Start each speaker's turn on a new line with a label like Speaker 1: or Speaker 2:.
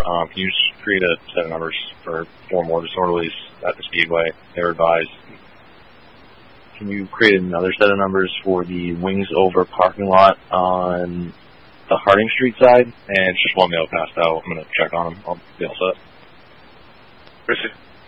Speaker 1: Can you just create a set of numbers for 4 more disorderlies at the Speedway? They were advised. Can you create another set of numbers for the Wings Over parking lot on the Harding Street side? And just one male passed out. I'm going to check on him. I'll be all set.